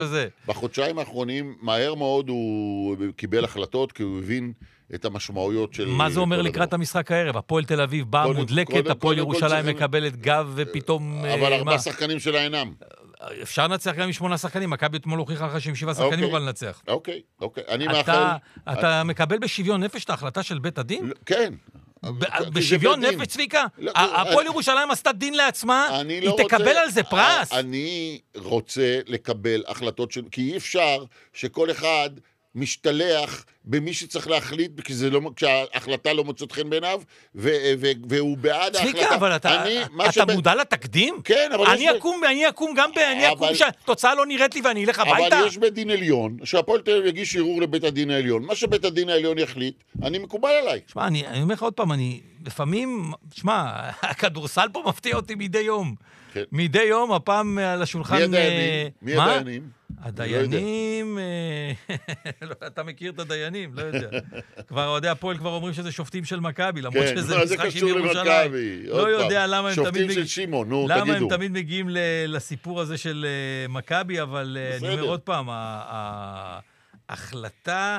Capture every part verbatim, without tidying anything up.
זה. בחודשיים האחרונים, מהר מאוד הוא קיבל החלטות, כי הוא הבין את המשמעויות של... מה זה אומר לקראת המשחק הערב? הפועל תל אביב באה מודלקת, הפועל ירושלים מקבלת גב ופתאום... אבל ארבעה שחקנים שלה אינם. אפשר לנצח גם עם שמונה שחקנים, מכבי אתמול הוכיחה לך שעם שבעה שחקנים יוכל לנצח. אוקיי, אוקיי. אני מאחל... אתה מקבל בשוויון נפש את ההחלטה של בית הדין? כן. בשוויון נפש, צביקה? הפועל ירושלים עשתה דין לעצמה, היא תקבל על זה פרס. אני רוצה לקבל החלטות של... כי אי אפשר שכל אחד משתלח במי שצריך להחליט, כשההחלטה לא מוצאת חן בעיניו, והוא בעד ההחלטה. צביקה, אבל אתה מודע לתקדים? כן, אבל אני אקום גם אני אקום שהתוצאה לא נראית לי ואני אלך הביתה? אבל יש בית דין עליון, שהפועל תל אביב יגיש ערעור לבית הדין העליון. מה שבית הדין העליון יחליט, אני מקובל עליי. שמע, אני אומר לך עוד פעם, אני לפעמים, שמע, הכדורסל פה מפתיע אותי מדי יום. מדי יום, הפעם על השולחן... מי הדיינים? מי הדיינים? הדיינים... אתה מכיר את הדיינים? לא יודע. כבר אוהדי הפועל כבר אומרים שזה שופטים של מכבי, למרות שזה משחק עם ירושלים. לא יודע למה הם תמיד... שופטים של שימון, נו, תגידו. למה הם תמיד מגיעים לסיפור הזה של מכבי, אבל אני אומר עוד פעם, ההחלטה...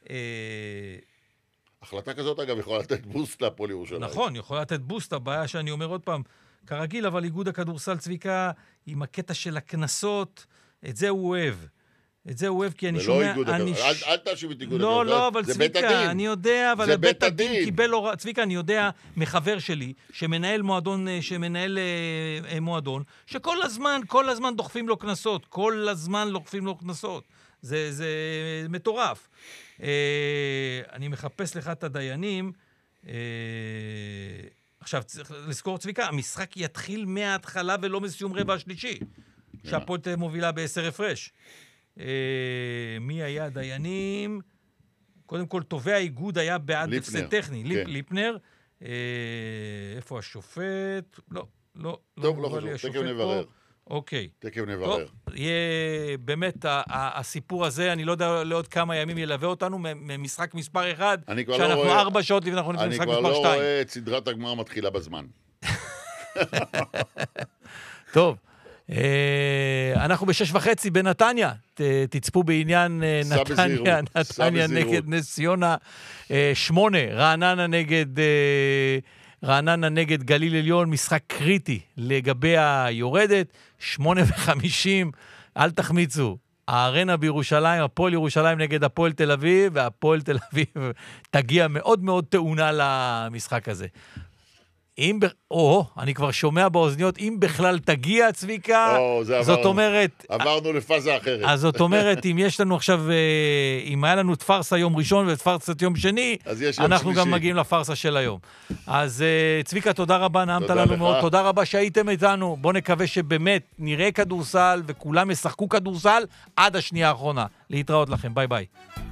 החלטה כזאת, אגב, יכולה לתת בוסט להפועל ירושלים. נכון, יכולה לתת בוסט, הבעיה שאני אומר עוד פעם, כרגיל, אבל איגוד הכדורסל צביקה, עם הקטע של הכנסות, את זה הוא אוהב. את זה הוא אוהב, כי אני שומע... ולא איגוד הכדורסל, אל תאשים את איגוד הכדורסל. לא, לא, אבל צביקה, אני יודע, אבל בית הדין קיבל... צביקה, אני יודע מחבר שלי, שמנהל מועדון, שמנהל מועדון, שכל הזמן, כל הזמן דוחפים לו כנסות, כל הזמן דוחפים לו כנסות. זה, זה מטורף. אני מחפש לך את הדיינים, עכשיו, צריך לזכור צביקה, המשחק יתחיל מההתחלה ולא מסיום רבע השלישי, שהפועל מובילה בעשר הפרש. מי היה הדיינים? קודם כל, תובע האיגוד היה בעד הפסד טכני. ליפנר. איפה השופט? לא, לא. טוב, לא חשוב, תכף נברר. אוקיי. תכף נברר. יהיה באמת הסיפור הזה, אני לא יודע לעוד כמה ימים ילווה אותנו, ממשחק מספר אחד, שאנחנו ארבע שעות לפני אנחנו נפגשים משחק מספר שתיים. אני כבר לא רואה את סדרת הגמר מתחילה בזמן. טוב, אנחנו בשש וחצי בנתניה, תצפו בעניין נתניה, נתניה נגד נס ציונה, שמונה, רעננה נגד... רעננה נגד גליל עליון, משחק קריטי לגבי היורדת, שמונה וחמישים, אל תחמיצו, הארנה בירושלים, הפועל ירושלים נגד הפועל תל אביב, והפועל תל אביב תגיע מאוד מאוד טעונה למשחק הזה. אם, או, אני כבר שומע באוזניות, אם בכלל תגיע, צביקה, או, זה זאת עברנו, אומרת... עברנו לפאזה אחרת. אז זאת אומרת, אם יש לנו עכשיו, אם היה לנו תפרסה יום ראשון ותפרסת יום שני, אנחנו גם מגיעים לפרסה של היום. אז צביקה, תודה רבה, נעמת לנו מאוד, תודה רבה שהייתם איתנו, בוא נקווה שבאמת נראה כדורסל, וכולם ישחקו כדורסל עד השנייה האחרונה. להתראות לכם, ביי ביי.